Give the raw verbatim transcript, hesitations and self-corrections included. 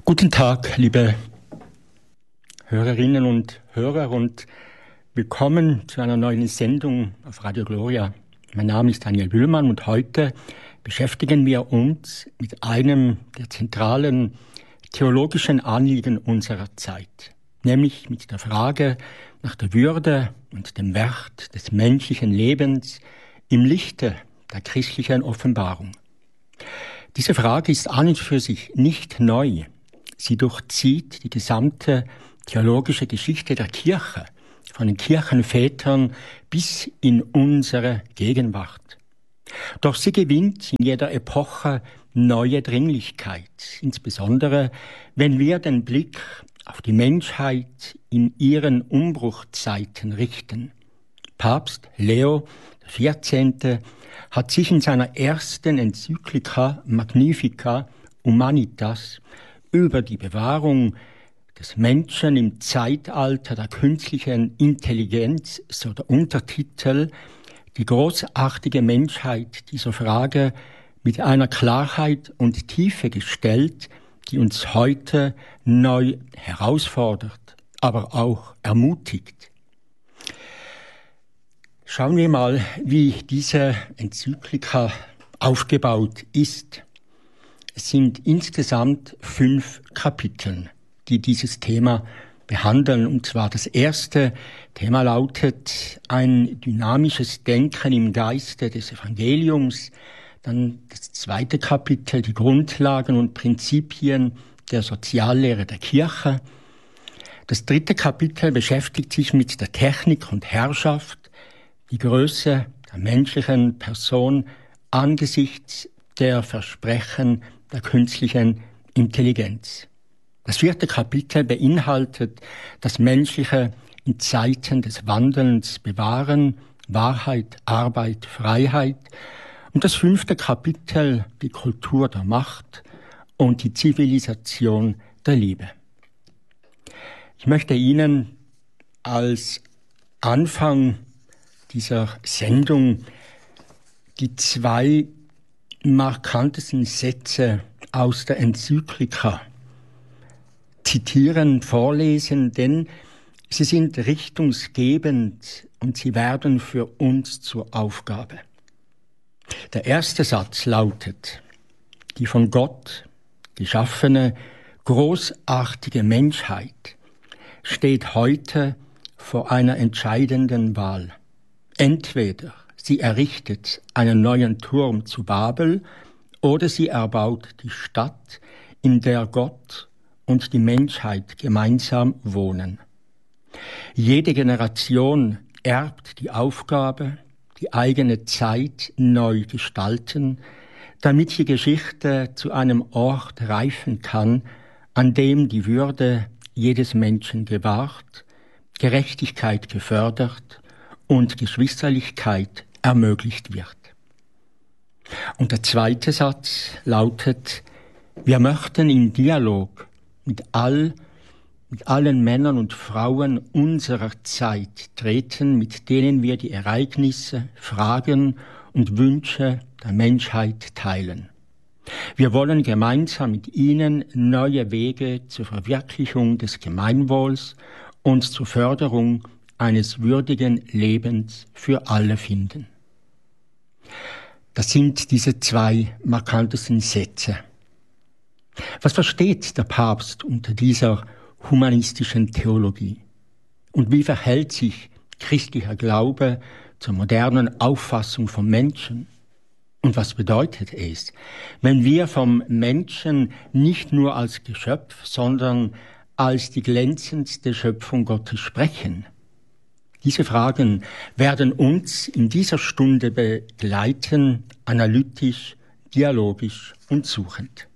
Guten Tag, liebe Hörerinnen und Hörer, und willkommen zu einer neuen Sendung auf Radio Gloria. Mein Name ist Daniel Bühlmann und heute beschäftigen wir uns mit einem der zentralen theologischen Anliegen unserer Zeit, nämlich mit der Frage nach der Würde und dem Wert des menschlichen Lebens im Lichte der christlichen Offenbarung. Diese Frage ist an und für sich nicht neu. Sie durchzieht die gesamte theologische Geschichte der Kirche, von den Kirchenvätern bis in unsere Gegenwart. Doch sie gewinnt in jeder Epoche neue Dringlichkeit, insbesondere wenn wir den Blick auf die Menschheit in ihren Umbruchzeiten richten. Papst Leo der vierzehnte hat sich in seiner ersten Enzyklika Magnificat Humanitas über die Bewahrung des Menschen im Zeitalter der künstlichen Intelligenz, so der Untertitel, die großartige Menschheit dieser Frage mit einer Klarheit und Tiefe gestellt, die uns heute neu herausfordert, aber auch ermutigt. Schauen wir mal, wie diese Enzyklika aufgebaut ist. Es sind insgesamt fünf Kapitel, die dieses Thema behandeln. Und zwar das erste Thema lautet ein dynamisches Denken im Geiste des Evangeliums. Dann das zweite Kapitel, die Grundlagen und Prinzipien der Soziallehre der Kirche. Das dritte Kapitel beschäftigt sich mit der Technik und Herrschaft, die Größe der menschlichen Person angesichts der Versprechen der künstlichen Intelligenz. Das vierte Kapitel beinhaltet das Menschliche in Zeiten des Wandelns bewahren, Wahrheit, Arbeit, Freiheit. Und das fünfte Kapitel, die Kultur der Macht und die Zivilisation der Liebe. Ich möchte Ihnen als Anfang dieser Sendung die zwei markantesten Sätze aus der Enzyklika zitieren, vorlesen, denn sie sind richtungsgebend und sie werden für uns zur Aufgabe. Der erste Satz lautet: Die von Gott geschaffene, großartige Menschheit steht heute vor einer entscheidenden Wahl. Entweder sie errichtet einen neuen Turm zu Babel oder sie erbaut die Stadt, in der Gott und die Menschheit gemeinsam wohnen. Jede Generation erbt die Aufgabe, die eigene Zeit neu gestalten, damit die Geschichte zu einem Ort reifen kann, an dem die Würde jedes Menschen gewahrt, Gerechtigkeit gefördert und Geschwisterlichkeit ermöglicht wird. Und der zweite Satz lautet: Wir möchten in Dialog mit all, mit allen Männern und Frauen unserer Zeit treten, mit denen wir die Ereignisse, Fragen und Wünsche der Menschheit teilen. Wir wollen gemeinsam mit ihnen neue Wege zur Verwirklichung des Gemeinwohls und zur Förderung eines würdigen Lebens für alle finden. Das sind diese zwei markantesten Sätze. Was versteht der Papst unter dieser humanistischen Theologie? Und wie verhält sich christlicher Glaube zur modernen Auffassung vom Menschen? Und was bedeutet es, wenn wir vom Menschen nicht nur als Geschöpf, sondern als die glänzendste Schöpfung Gottes sprechen? Diese Fragen werden uns in dieser Stunde begleiten, analytisch, dialogisch und suchend.